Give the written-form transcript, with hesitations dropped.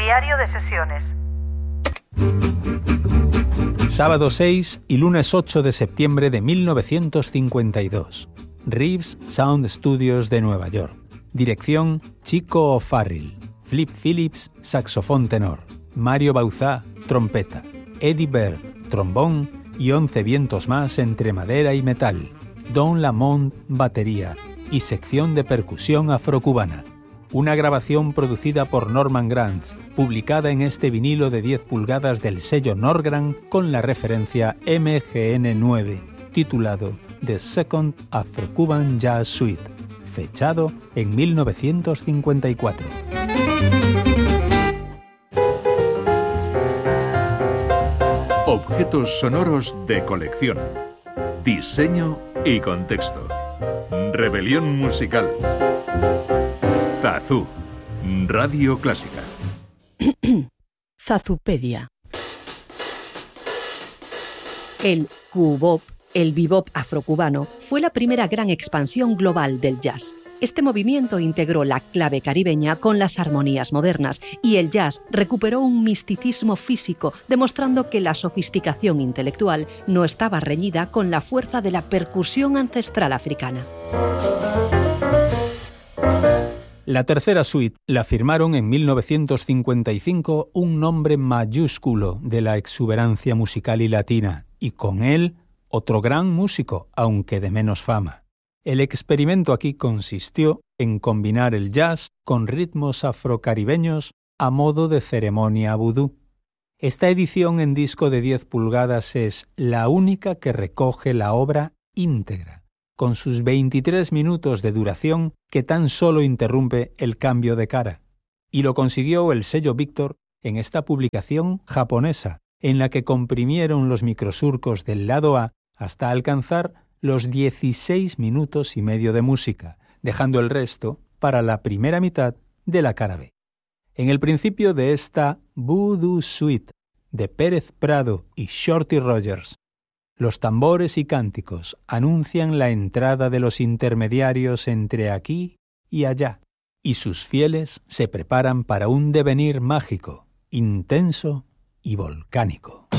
Diario de sesiones. Sábado 6 y lunes 8 de septiembre de 1952. Reeves Sound Studios de Nueva York. Dirección Chico O'Farrill. Flip Phillips, saxofón tenor. Mario Bauzá, trompeta. Eddie Bird, trombón y 11 vientos más entre madera y metal. Don Lamont, batería y sección de percusión afrocubana. Una grabación producida por Norman Granz, publicada en este vinilo de 10 pulgadas del sello Norgran con la referencia MGN9, titulado The Second Afro-Cuban Jazz Suite, fechado en 1954. Objetos sonoros de colección. Diseño y contexto. Rebelión musical. Zazú. Radio Clásica. Zazupedia. El cubop, el bebop afrocubano, fue la primera gran expansión global del jazz. Este movimiento integró la clave caribeña con las armonías modernas y el jazz recuperó un misticismo físico, demostrando que la sofisticación intelectual no estaba reñida con la fuerza de la percusión ancestral africana. La tercera suite la firmaron en 1955 un nombre mayúsculo de la exuberancia musical y latina, y con él otro gran músico, aunque de menos fama. El experimento aquí consistió en combinar el jazz con ritmos afrocaribeños a modo de ceremonia vudú. Esta edición en disco de 10 pulgadas es la única que recoge la obra íntegra, con sus 23 minutos de duración que tan solo interrumpe el cambio de cara. Y lo consiguió el sello Victor en esta publicación japonesa, en la que comprimieron los microsurcos del lado A hasta alcanzar los 16 minutos y medio de música, dejando el resto para la primera mitad de la cara B. En el principio de esta Voodoo Suite de Pérez Prado y Shorty Rogers, los tambores y cánticos anuncian la entrada de los intermediarios entre aquí y allá, y sus fieles se preparan para un devenir mágico, intenso y volcánico.